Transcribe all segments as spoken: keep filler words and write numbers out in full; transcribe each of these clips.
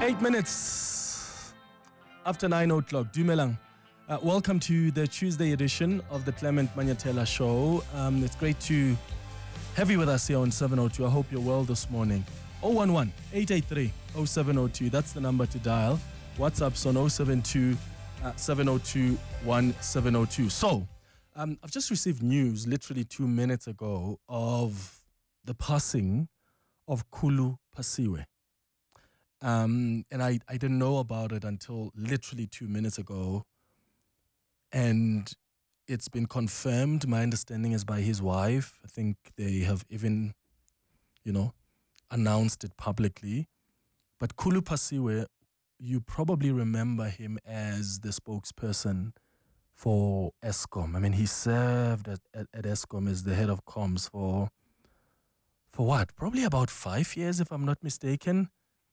Eight minutes after nine o'clock. Dumelang. Uh, welcome to the Tuesday edition of the Clement Manyatela Show. Um, it's great to have you with us here on seven oh two. I hope you're well this morning. oh one one, eight eight three, oh seven oh two. That's the number to dial. WhatsApp's on oh seven two, seven oh two, one seven oh two. So, um, I've just received news literally two minutes ago of the passing of Khulu Phasiwe. Um, and I, I didn't know about it until literally two minutes ago. And it's been confirmed. My understanding is by his wife. I think they have even, you know, announced it publicly. But Khulu Phasiwe, you probably remember him as the spokesperson for Eskom. I mean, he served at, at, at Eskom as the head of comms for, for what? Probably about five years, if I'm not mistaken.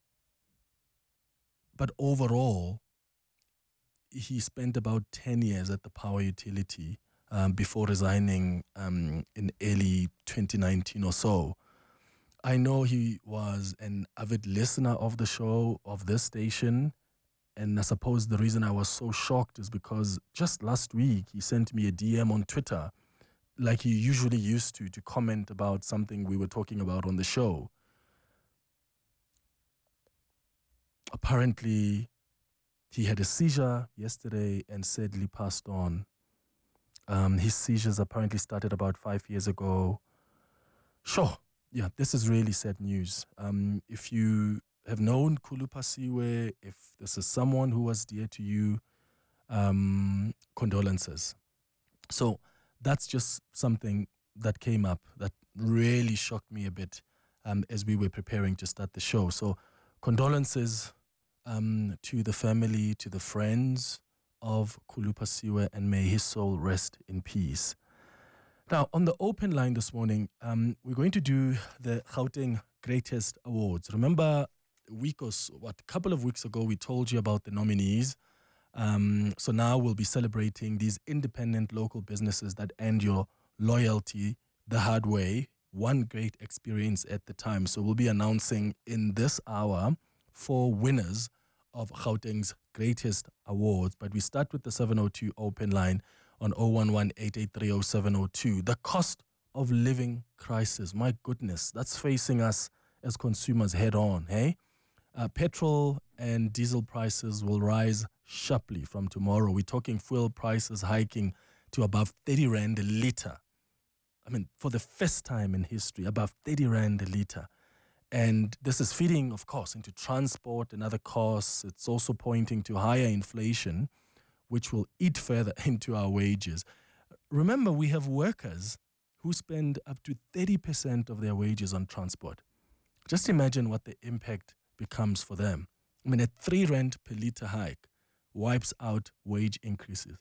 But overall, he spent about ten years at the power utility um, before resigning um, in early twenty nineteen or so. I know he was an avid listener of the show, of this station, and I suppose the reason I was so shocked is because just last week he sent me a D M on Twitter, like he usually used to, to comment about something we were talking about on the show. Apparently, he had a seizure yesterday and sadly passed on. Um, his seizures apparently started about five years ago. Sure, yeah, this is really sad news. Um, if you have known Khulu Phasiwe, if this is someone who was dear to you, um, condolences. So that's just something that came up that really shocked me a bit um, as we were preparing to start the show. So condolences Um, to the family, to the friends of Khulu Phasiwe, and may his soul rest in peace. Now, on the open line this morning, um, we're going to do the Gauteng Greatest Awards. Remember, a week or so, what, a couple of weeks ago, we told you about the nominees. Um, so now we'll be celebrating these independent local businesses that earned your loyalty the hard way, one great experience at the time. So we'll be announcing in this hour four winners of Gauteng's Greatest Awards. But we start with the seven oh two open line on oh one one, eight eight three, oh seven oh two. The cost of living crisis, my goodness, that's facing us as consumers head on, hey? Uh, petrol and diesel prices will rise sharply from tomorrow. We're talking fuel prices hiking to above thirty rand a litre. I mean, for the first time in history, above thirty rand a litre. And this is feeding, of course, into transport and other costs. It's also pointing to higher inflation, which will eat further into our wages. Remember, we have workers who spend up to thirty percent of their wages on transport. Just imagine what the impact becomes for them. I mean, a three rand per litre hike wipes out wage increases.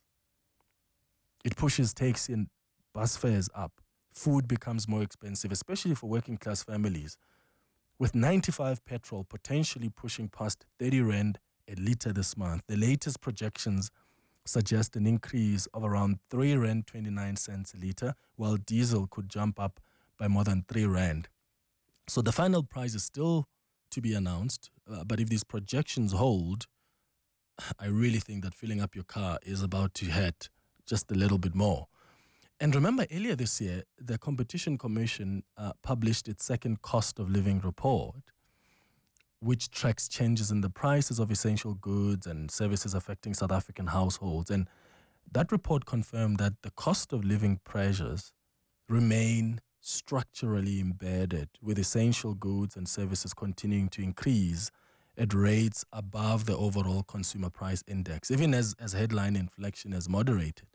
It pushes taxi and bus fares up. Food becomes more expensive, especially for working class families. With ninety-five petrol potentially pushing past thirty rand a litre this month, the latest projections suggest an increase of around three rand twenty-nine cents a litre, while diesel could jump up by more than three rand. So the final price is still to be announced, uh, but if these projections hold, I really think that filling up your car is about to hurt just a little bit more. And remember, earlier this year, the Competition Commission uh, published its second cost of living report, which tracks changes in the prices of essential goods and services affecting South African households. And that report confirmed that the cost of living pressures remain structurally embedded, with essential goods and services continuing to increase at rates above the overall consumer price index, even as, as headline inflation has moderated.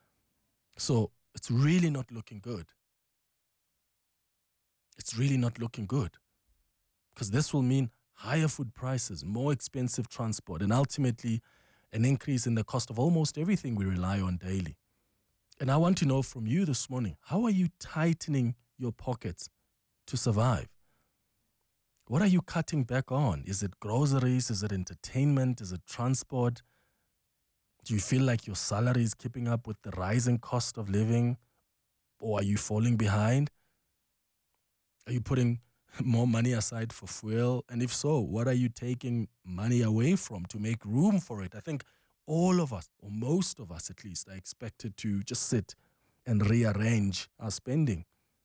So it's really not looking good. It's really not looking good. Because this will mean higher food prices, more expensive transport, and ultimately an increase in the cost of almost everything we rely on daily. And I want to know from you this morning, how are you tightening your pockets to survive? What are you cutting back on? Is it groceries? Is it entertainment? Is it transport? Do you feel like your salary is keeping up with the rising cost of living? Or are you falling behind? Are you putting more money aside for fuel? And if so, what are you taking money away from to make room for it? I think all of us, or most of us at least, are expected to just sit and rearrange our spending.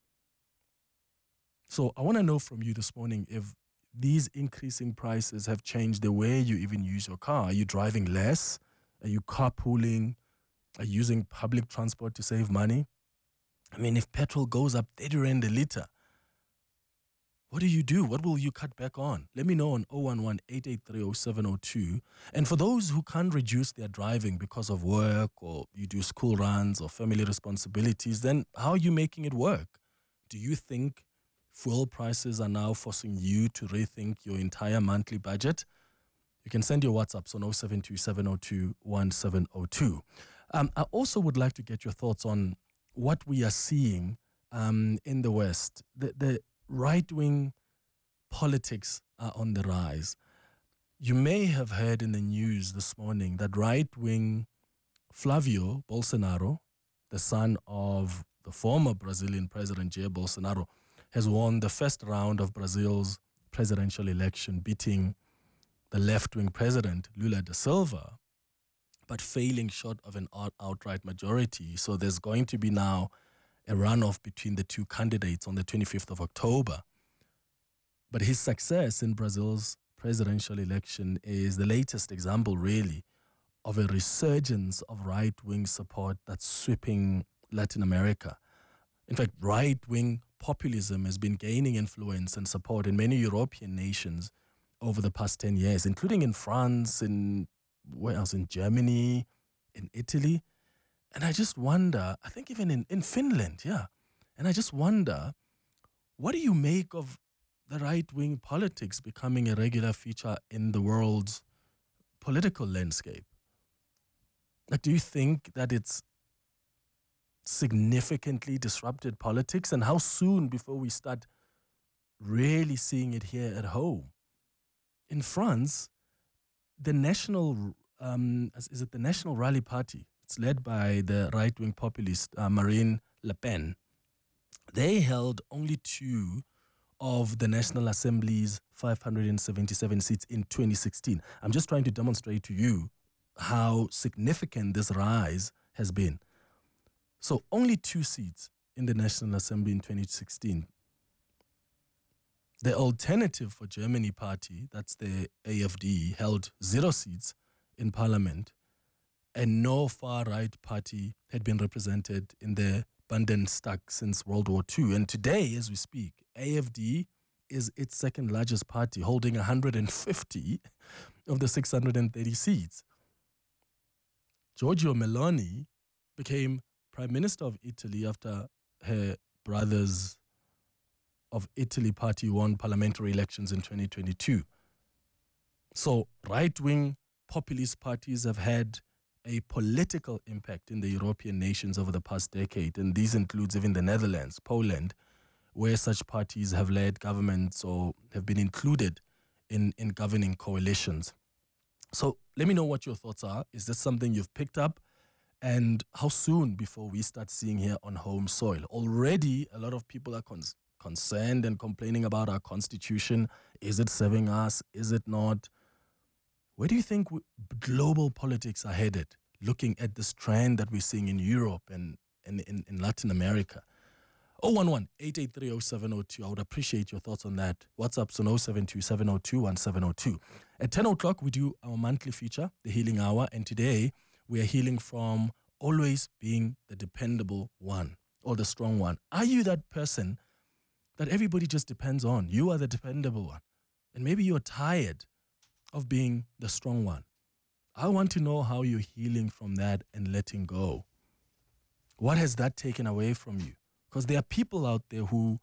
So I want to know from you this morning if these increasing prices have changed the way you even use your car. Are you driving less? Are you carpooling? Are you using public transport to save money? I mean, if petrol goes up thirty rand a litre, what do you do? What will you cut back on? Let me know on zero one one, eight eight three, zero seven zero two. And for those who can't reduce their driving because of work, or you do school runs or family responsibilities, then how are you making it work? Do you think fuel prices are now forcing you to rethink your entire monthly budget? You can send your WhatsApps on zero seven two, seven zero two, one seven zero two. Um, I also would like to get your thoughts on what we are seeing um, in the West. The, the right-wing politics are on the rise. You may have heard in the news this morning that right-wing Flavio Bolsonaro, the son of the former Brazilian president Jair Bolsonaro, has won the first round of Brazil's presidential election, beating the left-wing president Lula da Silva, but failing short of an out- outright majority. So there's going to be now a runoff between the two candidates on the twenty-fifth of October. But his success in Brazil's presidential election is the latest example, really, of a resurgence of right-wing support that's sweeping Latin America. In fact, right-wing populism has been gaining influence and support in many European nations over the past ten years, including in France, in where else, in Germany, in Italy. And I just wonder, I think even in, in Finland, yeah. And I just wonder, what do you make of the right-wing politics becoming a regular feature in the world's political landscape? Like, do you think that it's significantly disrupted politics? And how soon before we start really seeing it here at home? In France, the national, um, is it the National Rally Party? It's led by the right-wing populist uh, Marine Le Pen. They held only two of the National Assembly's five hundred seventy-seven seats in twenty sixteen. I'm just trying to demonstrate to you how significant this rise has been. So only two seats in the National Assembly in twenty sixteen. The Alternative for Germany party, that's the A F D, held zero seats in parliament, and no far-right party had been represented in the Bundestag since World War Two. And today, as we speak, A F D is its second largest party, holding one hundred fifty of the six hundred thirty seats. Giorgia Meloni became Prime Minister of Italy after her brothers of Italy party won parliamentary elections in twenty twenty-two. So right-wing populist parties have had a political impact in the European nations over the past decade, and these includes even the Netherlands, Poland, where such parties have led governments or have been included in, in governing coalitions. So let me know what your thoughts are. Is this something you've picked up? And how soon before we start seeing here on home soil? Already, a lot of people are cons- concerned and complaining about our constitution. Is it serving us? Is it not? Where do you think w- global politics are headed, looking at this trend that we're seeing in Europe and, and in, in Latin America? zero one one, eight eight three, zero seven zero two. I would appreciate your thoughts on that. WhatsApp's on zero seven two, seven zero two, one seven zero two. At ten o'clock, we do our monthly feature, The Healing Hour, and today we are healing from always being the dependable one or the strong one. Are you that person that everybody just depends on? You are the dependable one. And maybe you're tired of being the strong one. I want to know how you're healing from that and letting go. What has that taken away from you? Because there are people out there who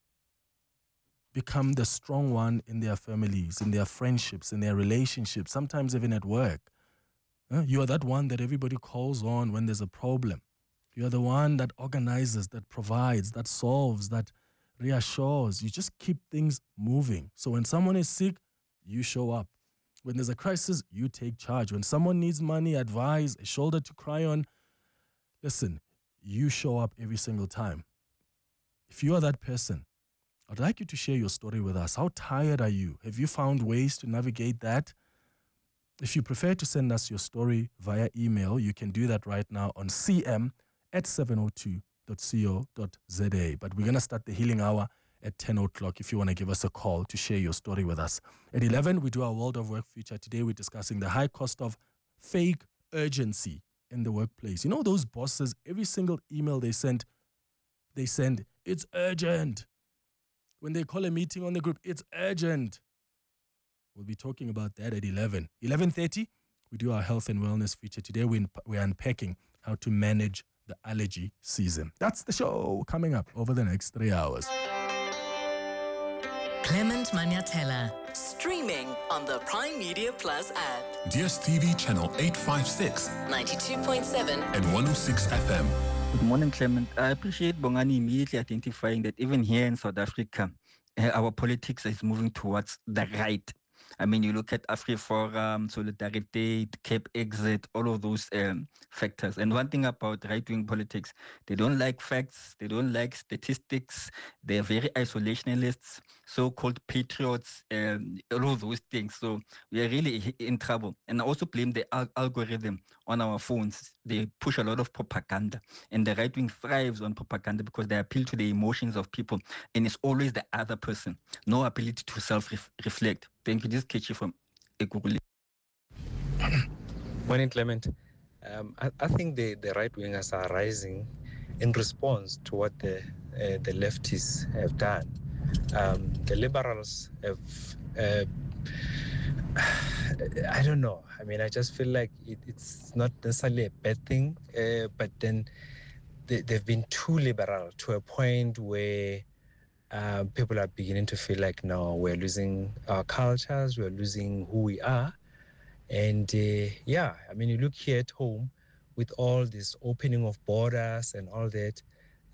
become the strong one in their families, in their friendships, in their relationships, sometimes even at work. Huh? You are that one that everybody calls on when there's a problem. You are the one that organizes, that provides, that solves, that reassures. You just keep things moving. So when someone is sick, you show up. When there's a crisis, you take charge. When someone needs money, advice, a shoulder to cry on, listen, you show up every single time. If you are that person, I'd like you to share your story with us. How tired are you? Have you found ways to navigate that? If you prefer to send us your story via email, you can do that right now on c m at seven oh two dot co dot z a. But we're going to start the healing hour at ten o'clock if you want to give us a call to share your story with us. At eleven, we do our World of Work feature. Today, we're discussing the high cost of fake urgency in the workplace. You know, those bosses, every single email they send, they send, it's urgent. When they call a meeting on the group, it's urgent. We'll be talking about that at eleven. eleven thirty, we do our health and wellness feature. Today, we we're unpacking how to manage the allergy season. That's the show coming up over the next three hours. Clement Maniatella, streaming on the Prime Media Plus app. D S T V channel eight fifty-six, ninety-two point seven and one oh six F M. Good morning, Clement. I appreciate Bongani immediately identifying that even here in South Africa, uh, our politics is moving towards the right. I mean, you look at AfriForum, Solidarity, Cape Exit, all of those um, factors. And one thing about right-wing politics, they don't like facts, they don't like statistics, they're very isolationists, so-called patriots, um, all of those things. So we are really in trouble. And I also blame the al- algorithm on our phones. They push a lot of propaganda. And the right-wing thrives on propaganda because they appeal to the emotions of people. And it's always the other person. No ability to self-reflect. Thank you. This is Kechi from Ekurhuleni. Morning, Clement. Um, I, I think the, the right-wingers are rising in response to what the uh, the leftists have done. Um, the liberals have, uh, I don't know. I mean, I just feel like it, it's not necessarily a bad thing, uh, but then they, they've been too liberal to a point where Uh, people are beginning to feel like, no, we're losing our cultures, we're losing who we are. And uh, yeah, I mean, you look here at home with all this opening of borders and all that.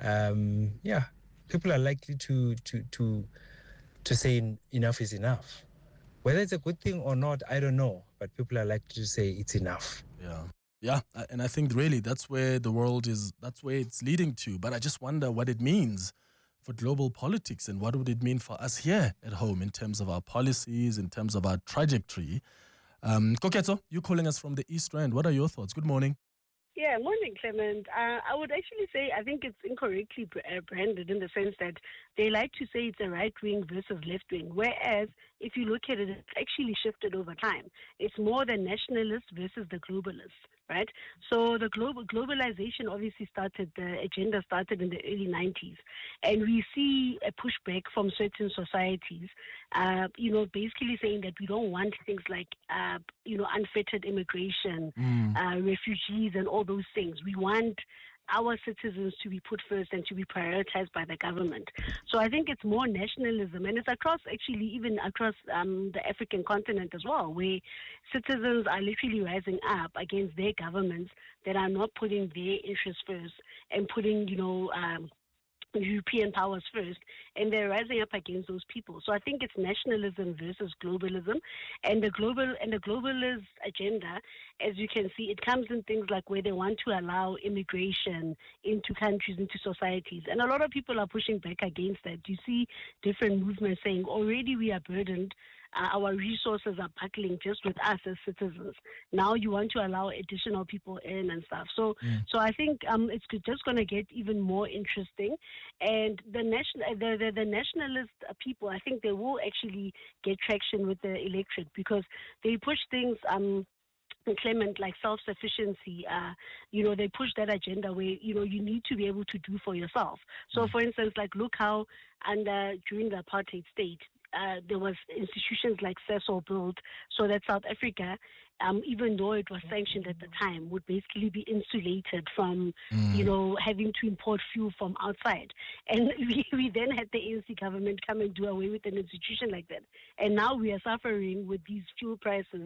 Um, yeah, people are likely to to to to say enough is enough. Whether it's a good thing or not, I don't know. But people are likely to say it's enough. Yeah. Yeah, and I think really that's where the world is, that's where it's leading to. But I just wonder what it means for global politics and what would it mean for us here at home in terms of our policies, in terms of our trajectory. Um, Koketso, you calling us from the East Rand. What are your thoughts? Good morning. Yeah, morning, Clement. Uh, I would actually say I think it's incorrectly uh, branded in the sense that they like to say it's a right-wing versus left-wing, whereas if you look at it, it's actually shifted over time. It's more the nationalists versus the globalists, right? So the global globalization obviously started, the agenda started in the early nineties, and we see a pushback from certain societies, uh, you know, basically saying that we don't want things like, uh, you know, unfettered immigration, Mm. uh, refugees, and all those things. We want our citizens to be put first and to be prioritized by the government. So I think it's more nationalism, and it's across, actually, even across um, the African continent as well, where citizens are literally rising up against their governments that are not putting their interests first and putting, you know, um, European powers first, and they're rising up against those people. So I think it's nationalism versus globalism, and the global and the globalist agenda, as you can see, it comes in things like where they want to allow immigration into countries, into societies, and a lot of people are pushing back against that. You see different movements saying already we are burdened. Uh, our resources are buckling just with us as citizens. Now you want to allow additional people in and stuff. So, Mm. so I think um, it's just going to get even more interesting. And the national, the, the, the nationalist people, I think they will actually get traction with the electorate because they push things. Um, Clement, like self-sufficiency, uh, you know, they push that agenda where, you know, you need to be able to do for yourself. So, Mm. for instance, like look how under during the apartheid state, uh, there was institutions like Cecil built so that South Africa, um, even though it was sanctioned at the time, would basically be insulated from, Mm. you know, having to import fuel from outside. And we, we then had the A N C government come and do away with an institution like that. And now we are suffering with these fuel prices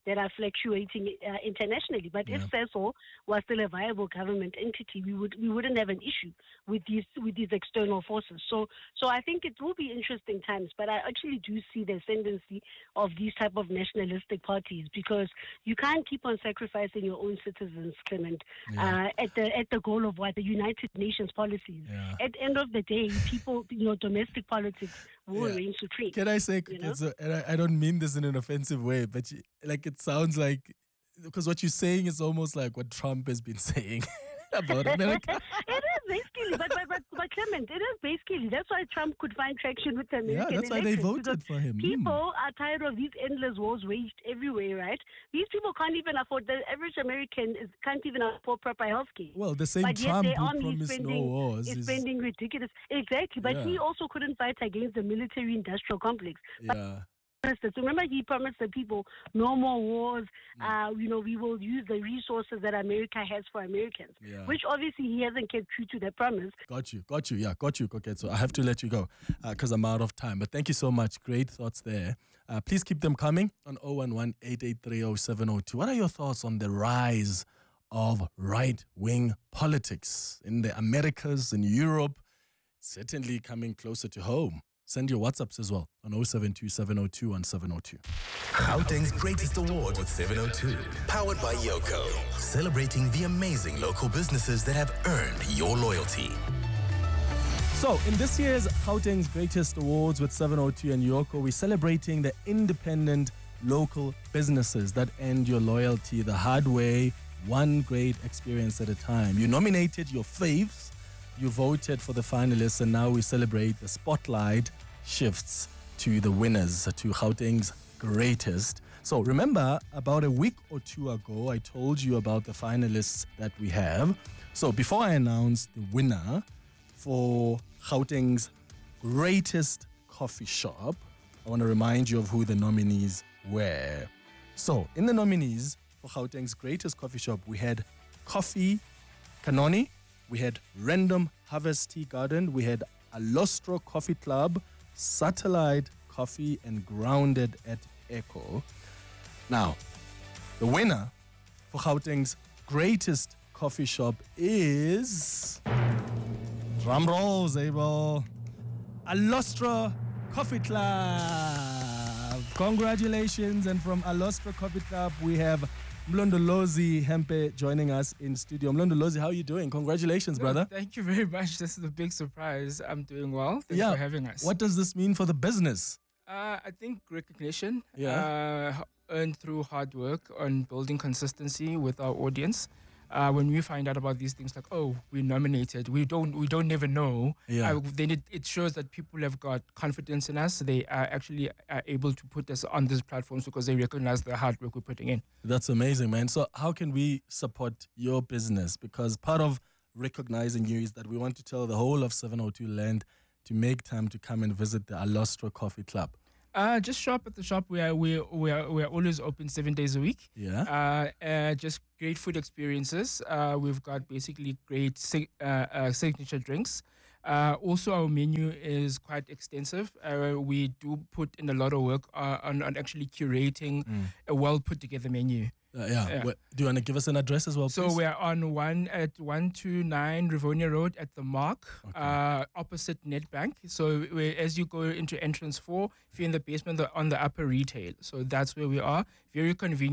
that are fluctuating uh, internationally. But Yeah. if CESO was still a viable government entity, we would we wouldn't have an issue with these with these external forces. So so I think it will be interesting times. But I actually do see the ascendancy of these type of nationalistic parties, because you can't keep on sacrificing your own citizens, Clement, Yeah. uh, at the at the goal of what the United Nations policies. Yeah. At the end of the day, people, you know, domestic politics will Yeah. reign supreme. Can I say, You know? so, and I, I don't mean this in an offensive way, but you, like it sounds like, because what you're saying is almost like what Trump has been saying about America. It is basically, but, but, but, but Clement, it is basically, that's why Trump could find traction with the American Yeah, that's why they electorate, voted because for him. People Mm. are tired of these endless wars waged everywhere, right? These people can't even afford, the average American is, can't even afford proper health care. Well, the same But yet Trump their who army is promised no spending, wars is is, spending ridiculous. Exactly, but he Yeah. also couldn't fight against the military-industrial complex. yeah. So remember, he promised the people no more wars. Mm. Uh, you know, we will use the resources that America has for Americans, Yeah. which obviously he hasn't kept true to that promise. Got you, got you, yeah, got you, okay. So I have to let you go because I'm out of time. But thank you so much. Great thoughts there. Uh, please keep them coming on zero one one, eight eight three, zero seven zero two. What are your thoughts on the rise of right-wing politics in the Americas, in Europe? Certainly coming closer to home. Send your WhatsApps as well on zero seven two, seven zero two, one seven zero two. Gauteng's greatest award with seven oh two. Powered by Yoko. Celebrating the amazing local businesses that have earned your loyalty. So, in this year's Gauteng's Greatest Awards with seven oh two and Yoko, we're celebrating the independent local businesses that earned your loyalty the hard way, one great experience at a time. You nominated your faves, you voted for the finalists, and now we celebrate the spotlight shifts to the winners, to Gauteng's Greatest. So, remember, about a week or two ago, I told you about the finalists that we have. So, before I announce the winner for Gauteng's Greatest Coffee Shop, I want to remind you of who the nominees were. So, in the nominees for Gauteng's Greatest Coffee Shop, we had Coffee Kanoni, we had Random Harvest Tea Garden, we had Alostro Coffee Club, Satellite Coffee, and Grounded at Echo. Now, the winner for Gauteng's Greatest Coffee Shop is... Drum roll, Zabel. Alostra Coffee Club. Congratulations. And from Alostra Coffee Club, we have Mlondolozi Hempe joining us in studio. Mlondolozi, how are you doing? Congratulations, brother. Thank you very much. This is a big surprise. I'm doing well. Thanks Yeah. for having us. What does this mean for the business? Uh, I think recognition Yeah. uh, earned through hard work on building consistency with our audience. Uh, when we find out about these things, like, oh, we nominated, we don't, we don't never know. Yeah. Uh, then it, it shows that people have got confidence in us. They are actually uh, able to put us on these platforms because they recognize the hard work we're putting in. That's amazing, man. So how can we support your business? Because part of recognizing you is that we want to tell the whole of seven oh two land to make time to come and visit the Alostro Coffee Club. Uh, just shop at the shop. We are we we are we are always open seven days a week. Yeah. Uh, uh just great food experiences. Uh, we've got basically great sig- uh, uh, signature drinks. Uh, also, our menu is quite extensive. Uh, we do put in a lot of work uh, on on actually curating a well put together menu. Uh, yeah. Yeah. Wha- Do you want to give us an address as well, So please? we are on one at one two nine Rivonia Road at the Mark, Okay. uh, opposite Nedbank. So we, as you go into entrance four, if you're in the basement, the, on the upper retail. So that's where we are. Very convenient.